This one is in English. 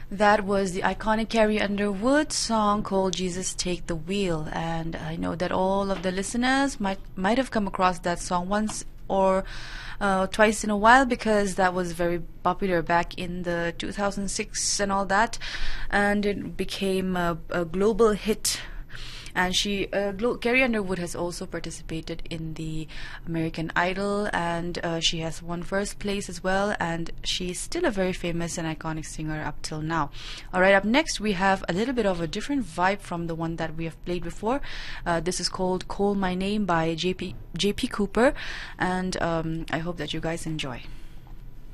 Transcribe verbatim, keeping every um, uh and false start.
That was the iconic Carrie Underwood song called Jesus Take the Wheel, and I know that all of the listeners might might have come across that song once or uh, twice in a while, because that was very popular back in the two thousand six and all that, and it became a, a global hit. And she, uh, Glo- Carrie Underwood has also participated in the American Idol, and uh, she has won first place as well. And she's still a very famous and iconic singer up till now. All right, up next we have a little bit of a different vibe from the one that we have played before. Uh, this is called "Call My Name" by J P J P Cooper, and um, I hope that you guys enjoy.